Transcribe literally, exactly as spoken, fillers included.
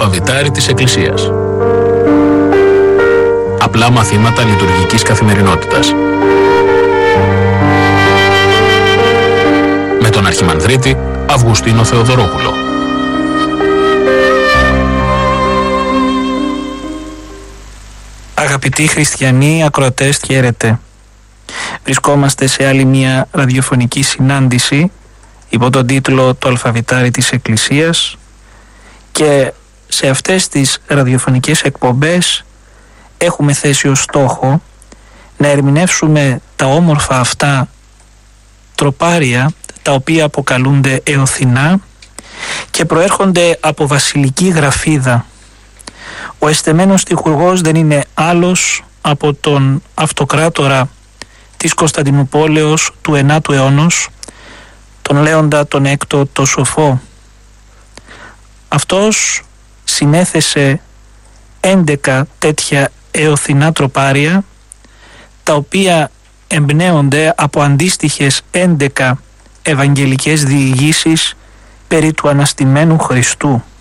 αλφαβητάρι της Εκκλησίας. Απλά μαθήματα λειτουργικής καθημερινότητας. Με τον Αρχιμανδρίτη Αυγουστίνο Θεοδωρόπουλο. Αγαπητοί χριστιανοί, ακροατές, χαίρετε. Βρισκόμαστε σε άλλη μια ραδιοφωνική συνάντηση υπό τον τίτλο «Το αλφαβητάρι της Εκκλησίας» και σε αυτές τις ραδιοφωνικές εκπομπές έχουμε θέσει ως στόχο να ερμηνεύσουμε τα όμορφα αυτά τροπάρια, τα οποία αποκαλούνται εωθινά και προέρχονται από βασιλική γραφίδα. Ο εστεμένος στιχουργός δεν είναι άλλος από τον αυτοκράτορα της Κωνσταντινουπόλεως του ενάτου αιώνος, τον Λέοντα τον Έκτο το Σοφό. Αυτός συνέθεσε έντεκα τέτοια εωθινά τροπάρια, τα οποία εμπνέονται από αντίστοιχες έντεκα ευαγγελικές διηγήσεις περί του αναστημένου Χριστού.